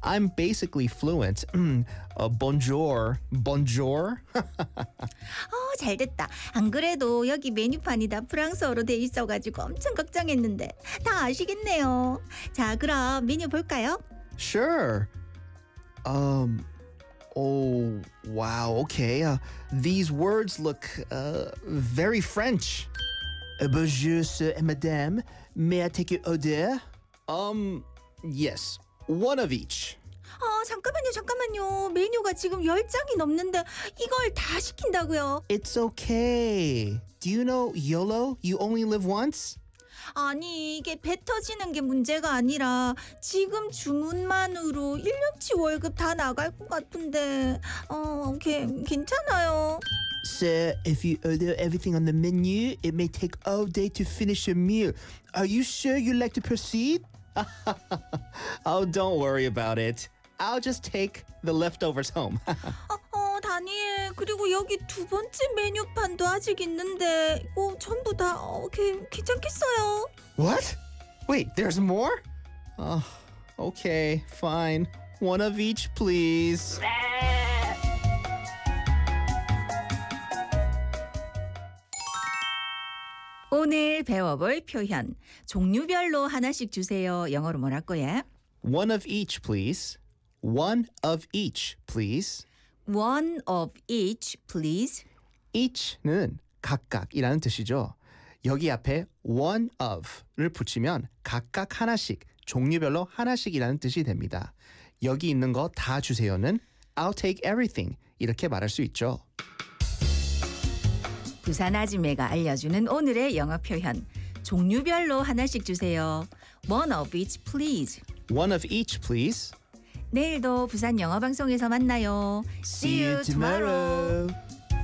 I'm basically fluent. Bonjour. Bonjour. 잘 됐다. 안 그래도 여기 메뉴판이 다 프랑스어로 돼 있어가지고 엄청 걱정했는데 다 아시겠네요. 자, 그럼 메뉴 볼까요? Sure. Oh, wow. Okay. These words look very French. Bonjour, sir and madame. May I take your order? Yes. One of each. 잠깐만요. 메뉴가 지금 10장이 넘는데 이걸 다 시킨다고요? It's okay. Do you know YOLO? You only live once? 아니, 이게 배 터지는 게 문제가 아니라 지금 주문만으로 1년치 월급 다 나갈 것 같은데 괜찮아요. Sir, if you order everything on the menu, it may take all day to finish your meal. Are you sure you'd like to proceed? Oh, don't worry about it. I'll just take the leftovers home. 다니엘, 그리고 여기 두 번째 메뉴판도 아직 있는데 이거 전부 다 괜찮겠어요? What? Wait, there's more? Okay, fine. One of each, please. 오늘 배워볼 표현. 종류별로 하나씩 주세요. 영어로 뭐랄거예요? One of each, please. One of each, please. One of each, please. each는 각각이라는 뜻이죠. 여기 앞에 one of를 붙이면 각각 하나씩, 종류별로 하나씩이라는 뜻이 됩니다. 여기 있는 거 다 주세요는 I'll take everything 이렇게 말할 수 있죠. 부산 아지매가 알려주는 오늘의 영어 표현. 종류별로 하나씩 주세요. One of each, please. One of each, please. 내일도 부산 영어 방송에서 만나요. See you tomorrow.